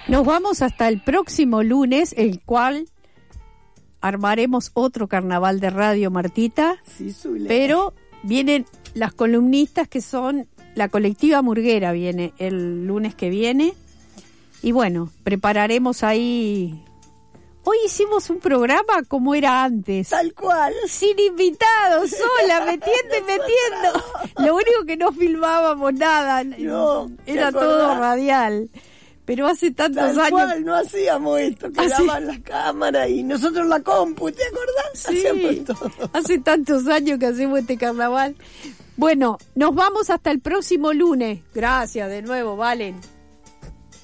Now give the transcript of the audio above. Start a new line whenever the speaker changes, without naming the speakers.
Nos vamos hasta el próximo lunes, el cual armaremos otro carnaval de radio, Martita.
Sí, Zule.
Pero vienen las columnistas que son la colectiva Murguera, viene el lunes que viene. Y bueno, prepararemos ahí. Hoy hicimos un programa como era antes.
Tal cual.
Sin invitados, sola, metiendo y metiendo. Lo único que no filmábamos nada.
No,
era todo radial. Pero hace tantos años.
Cual, no hacíamos esto, quedaban las cámaras y nosotros la compu, ¿te acordás?
Sí, hace tantos años que hacemos este carnaval. Bueno, nos vamos hasta el próximo lunes. Gracias de nuevo, Valen.